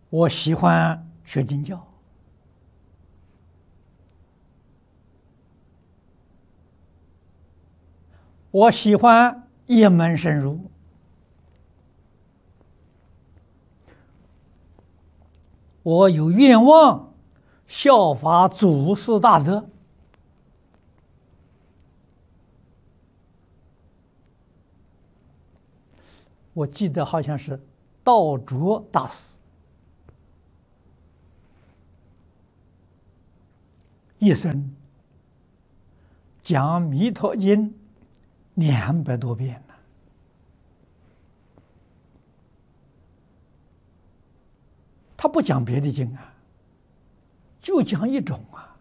我喜欢学经教，我喜欢一门深入，我有愿望效法祖师大德。我记得好像是道卓大师一生讲《弥陀经》200多遍了，他不讲别的经啊，就讲一种啊。